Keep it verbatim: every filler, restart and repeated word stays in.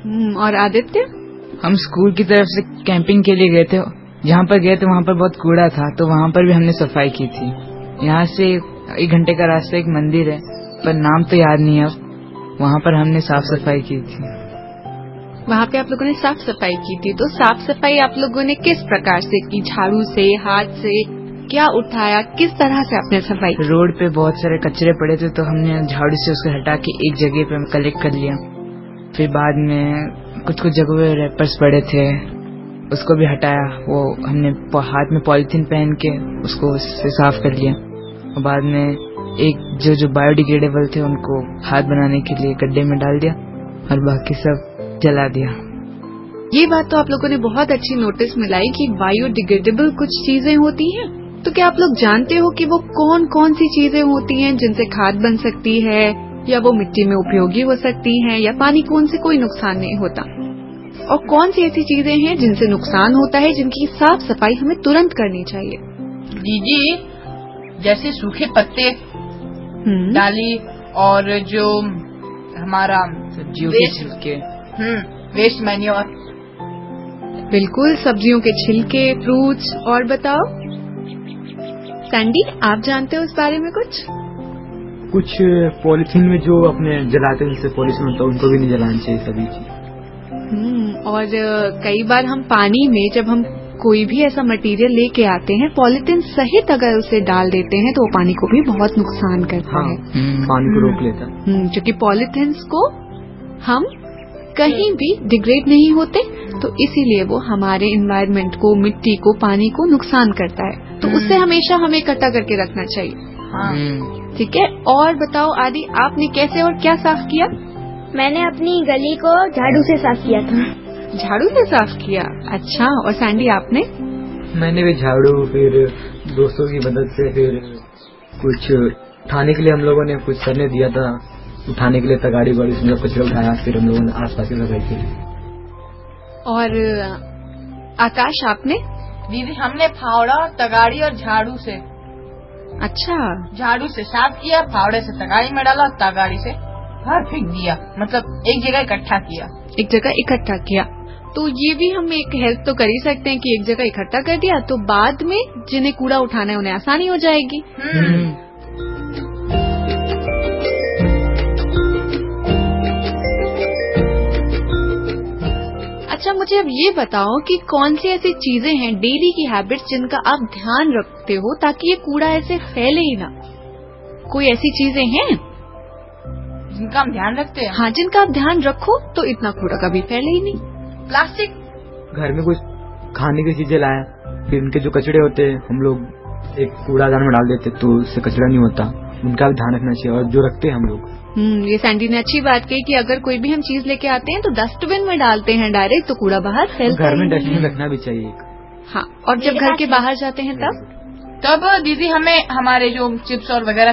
हम्म, और आदित्य? हम स्कूल की तरफ से कैंपिंग के लिए गए थे। जहाँ पर गए थे वहाँ पर बहुत कूड़ा था, तो वहाँ पर भी हमने सफाई की थी। यहाँ से एक घंटे का रास्ता एक मंदिर है, पर नाम तो याद नहीं है अब। वहाँ पर हमने साफ सफाई की थी। वहाँ पे आप लोगों ने साफ सफाई की थी, तो साफ सफाई आप लोगों ने किस प्रकार से की? झाड़ू से, हाथ से, क्या उठाया, किस तरह से आपने सफाई की? रोड पे बहुत सारे कचरे पड़े थे, तो हमने झाड़ू से उसको हटा के एक जगह पे कलेक्ट कर लिया। फिर बाद में कुछ कुछ जगहों पे रैपर्स पड़े थे, उसको भी हटाया। वो हमने हाथ में पॉलिथीन पहन के उसको उससे साफ कर लिया। और बाद में एक जो जो बायोडिग्रेडेबल थे उनको खाद बनाने के लिए गड्ढे में डाल दिया, और बाकी सब जला दिया। ये बात तो आप लोगों ने बहुत अच्छी नोटिस मिलाई कि बायोडिग्रेडेबल कुछ चीजें होती हैं। तो क्या आप लोग जानते हो कि वो कौन कौन सी चीजें होती हैं जिनसे खाद बन सकती है, या वो मिट्टी में उपयोगी हो सकती हैं, या पानी को उनसे कोई नुकसान नहीं होता? और कौन सी ऐसी चीजें हैं जिनसे नुकसान होता है, जिनकी साफ सफाई हमें तुरंत करनी चाहिए? दीदी, जैसे सूखे पत्ते, डाली, और जो हमारा सब्जियों के छिलके, वेस्ट मैन्योर। बिल्कुल, सब्जियों के छिलके, फ्रूट्स। और बताओ सैंडी, आप जानते हो इस बारे में कुछ? कुछ पॉलिथीन में जो अपने जलाते हैं जिससे पॉल्यूशन होता है, उनको भी नहीं जलाना चाहिए सभी चीज। हम्म और कई बार हम पानी में जब हम कोई भी ऐसा मटेरियल लेके आते हैं, पॉलिथीन सहित अगर उसे डाल देते हैं तो वो पानी को भी बहुत नुकसान करता हाँ, है। पानी को रोक लेता है, क्योंकि पॉलिथीन्स को हम कहीं भी डिग्रेड नहीं होते, तो इसीलिए वो हमारे एनवायरनमेंट को, मिट्टी को, पानी को नुकसान करता है। तो उससे हमेशा हमें इकट्ठा करके रखना चाहिए। हाँ। ठीक है। और बताओ आदि, आपने कैसे और क्या साफ किया? मैंने अपनी गली को झाड़ू से साफ किया था। झाड़ू से साफ किया? अच्छा। और सैंडी, आपने? मैंने भी झाड़ू, फिर दोस्तों की मदद से, फिर कुछ उठाने के लिए हम लोगों ने, कुछ सर ने दिया था उठाने के लिए, तगाड़ी वाड़ी से कचरा उठाया, फिर हम लोगों ने आस पास की सफाई की। और आकाश, आपने? दीदी, हमने फावड़ा, तगाड़ी और झाड़ू से। अच्छा। झाड़ू से साफ किया, फावड़े से तगाड़ी में डाला, तगाड़ी से बाहर फेंक दिया, मतलब एक जगह इकट्ठा किया। एक जगह इकट्ठा किया। तो ये भी हम एक हेल्प तो कर ही सकते हैं कि एक जगह इकट्ठा कर दिया, तो बाद में जिन्हें कूड़ा उठाना है उन्हें आसानी हो जाएगी। अच्छा, मुझे अब ये बताओ कि कौन सी ऐसी चीजें हैं, डेली की हैबिट्स, जिनका आप ध्यान रखते हो ताकि ये कूड़ा ऐसे फैले ही ना? कोई ऐसी चीजें हैं जिनका हम ध्यान रखते हैं? हाँ, जिनका आप ध्यान रखो तो इतना कूड़ा कभी फैले ही नहीं। प्लास्टिक। घर में कुछ खाने की चीजें लाया, फिर उनके जो कचड़े होते हैं हम लोग एक कूड़ादान में डाल देते, तो उससे कचरा नहीं होता। उनका भी ध्यान रखना चाहिए, और जो रखते हैं हम लोग। हम्म ये सैंडी ने अच्छी बात कही कि अगर कोई भी हम चीज लेके आते हैं तो डस्टबिन में डालते हैं डायरेक्ट, तो कूड़ा बाहर फैलता घर में डस्टबिन रखना भी चाहिए। हाँ, और जब घर के बाहर जाते हैं तब तब दीदी हमें हमारे जो चिप्स और वगैरह